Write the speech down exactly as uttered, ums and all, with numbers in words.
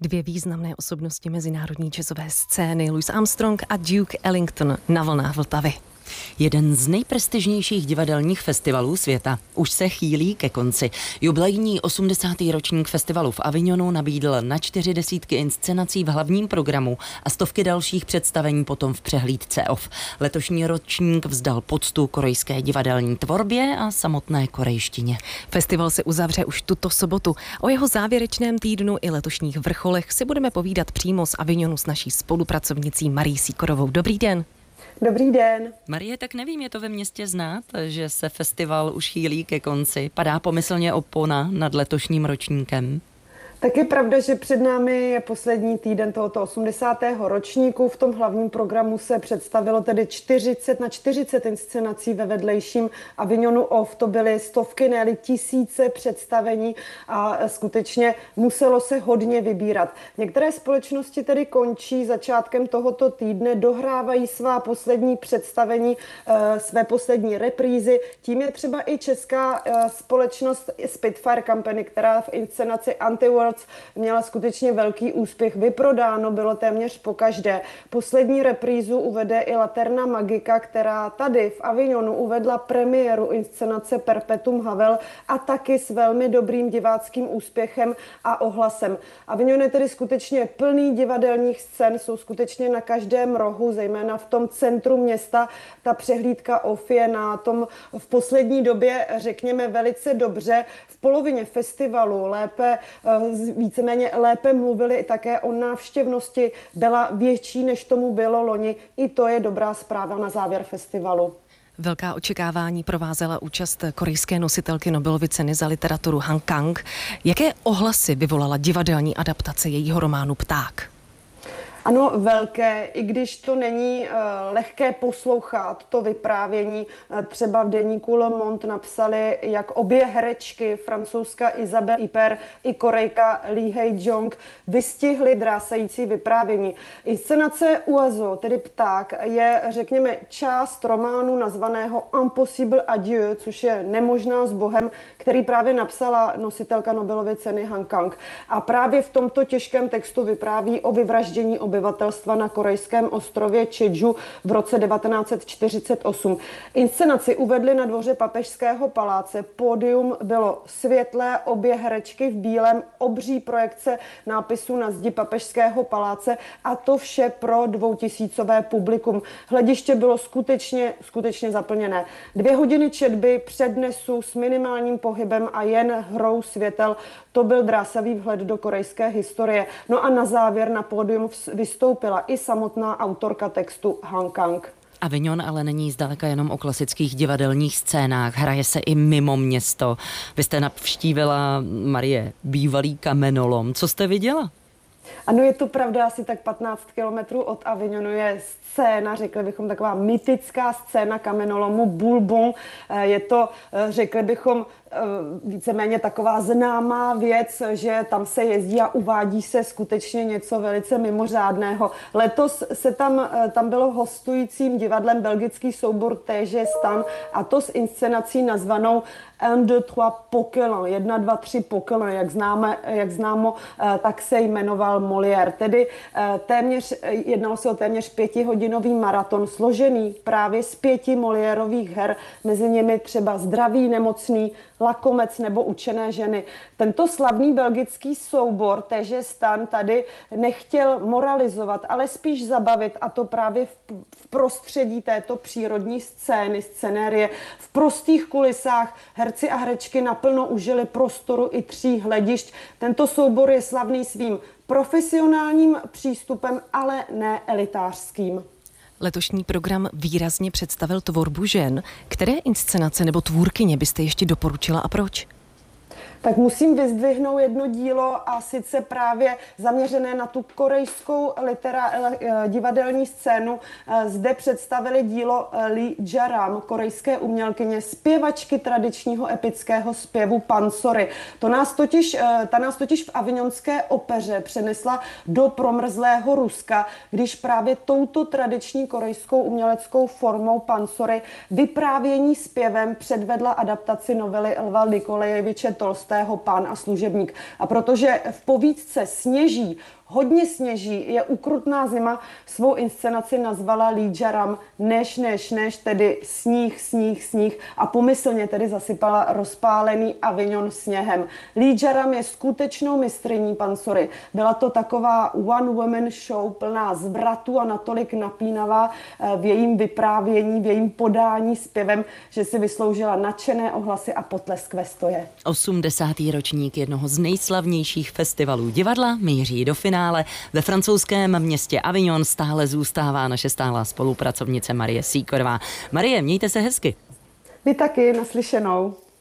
Dvě významné osobnosti mezinárodní jazzové scény, Louis Armstrong a Duke Ellington na vlnách Vltavy. Jeden z nejprestižnějších divadelních festivalů světa už se chýlí ke konci. Jubilejní osmdesátý ročník festivalu v Avignonu nabídl na čtyři desítky inscenací v hlavním programu a stovky dalších představení potom v přehlídce off. Letošní ročník vzdal poctu korejské divadelní tvorbě a samotné korejštině. Festival se uzavře už tuto sobotu. O jeho závěrečném týdnu i letošních vrcholech si budeme povídat přímo z Avignonu s naší spolupracovnicí Marií Sýkorovou. Dobrý den. Dobrý den. Marie, tak nevím, je to ve městě znát, že se festival už chýlí ke konci. Padá pomyslně opona nad letošním ročníkem? Tak je pravda, že před námi je poslední týden tohoto osmdesátého ročníku. V tom hlavním programu se představilo tedy čtyřicet na čtyřicet inscenací ve vedlejším Avignonu off. To byly stovky, ne tisíce představení a skutečně muselo se hodně vybírat. Některé společnosti tedy končí začátkem tohoto týdne, dohrávají svá poslední představení, své poslední reprízy. Tím je třeba i česká společnost Spitfire Company, která v inscenaci Antiworld měla skutečně velký úspěch. Vyprodáno bylo téměř pokaždé. Poslední reprízu uvede i Laterna Magica, která tady v Avignonu uvedla premiéru inscenace Perpetuum Havel a taky s velmi dobrým diváckým úspěchem a ohlasem. Avignon je tedy skutečně plný divadelních scén, jsou skutečně na každém rohu, zejména v tom centru města. Ta přehlídka off je na tom v poslední době, řekněme, velice dobře. V polovině festivalu lépe víceméně lépe mluvili také o návštěvnosti, byla větší, než tomu bylo loni. I to je dobrá zpráva na závěr festivalu. Velká očekávání provázela účast korejské nositelky Nobelovy ceny za literaturu Han Kang. Jaké ohlasy vyvolala divadelní adaptace jejího románu Pták? Ano, velké, i když to není uh, lehké poslouchat, to vyprávění. Uh, třeba v deníku Le Monde napsali, jak obě herečky, francouzská Isabelle Huppert i Korejka Lee Hae-jong, vystihly drásající vyprávění. Inscenace Oiseau, tedy Pták, je, řekněme, část románu nazvaného Impossible Adieu, což je Nemožná s Bohem, který právě napsala nositelka Nobelovy ceny Han Kang. A právě v tomto těžkém textu vypráví o vyvraždění obyvatelstva na korejském ostrově Jeju v roce devatenáct set čtyřicet osm. Inscenaci uvedli na dvoře Papežského paláce. Pódium bylo světlé, obě herečky v bílém, obří projekce nápisu na zdi Papežského paláce a to vše pro dvoutisícové publikum. Hlediště bylo skutečně, skutečně zaplněné. Dvě hodiny četby, přednesu s minimálním pohybem a jen hrou světel. To byl drásavý vhled do korejské historie. No a na závěr na pódium vystoupila i samotná autorka textu Han Kang. Avignon ale není zdaleka jenom o klasických divadelních scénách, hraje se i mimo město. Vy jste navštívila, Marie, bývalý kamenolom. Co jste viděla? Ano, je to pravda, asi tak patnáct kilometrů od Avignonu je scéna, řekli bychom taková mytická scéna kamenolomu Boulbon. Je to, řekli bychom, víceméně taková známá věc, že tam se jezdí a uvádí se skutečně něco velice mimořádného. Letos se tam, tam bylo hostujícím divadlem belgický soubor T G Stan a to s inscenací nazvanou un, deux, trois Poquelin, jedna, dva, tři Poquelin, jak, známe, jak známo, tak se jmenoval Molière. Tedy téměř, jednalo se o téměř pětihodinový maraton, složený právě z pěti Moliérových her, mezi nimi třeba Zdravý, nemocný, Lakomec nebo Učené ženy. Tento slavný belgický soubor T G Stan tady nechtěl moralizovat, ale spíš zabavit, a to právě v, v prostředí této přírodní scény, scenérie. V prostých kulisách herci a herečky naplno užili prostoru i tří hledišť. Tento soubor je slavný svým profesionálním přístupem, ale ne elitářským. Letošní program výrazně představil tvorbu žen. Které inscenace nebo tvůrkyně byste ještě doporučila a proč? Tak musím vyzdvihnout jedno dílo a sice právě zaměřené na tu korejskou litera, divadelní scénu. Zde představili dílo Lee Jaram, korejské umělkyně, zpěvačky tradičního epického zpěvu Pansory. To nás totiž, ta nás totiž v avignonské opeře přenesla do promrzlého Ruska, když právě touto tradiční korejskou uměleckou formou Pansory vyprávění zpěvem předvedla adaptaci novely Lva Nikolajeviče Tolstoje šestého Pán a služebník. A protože v povídce sněží, hodně sněží, je ukrutná zima, svou inscenaci nazvala Lídžaram než, než, než, tedy sníh, sníh, sníh a pomyslně tedy zasypala rozpálený Avignon sněhem. Lídžaram je skutečnou mistryní pansory. Byla to taková one-woman show plná zvratů a natolik napínavá v jejím vyprávění, v jejím podání zpěvem, že si vysloužila nadšené ohlasy a potlesk ve stoje. osmdesátý ročník jednoho z nejslavnějších festivalů divadla míří do finále. Ve francouzském městě Avignon stále zůstává naše stálá spolupracovnice Marie Sýkorová. Marie, mějte se hezky. Vy taky, naslyšenou.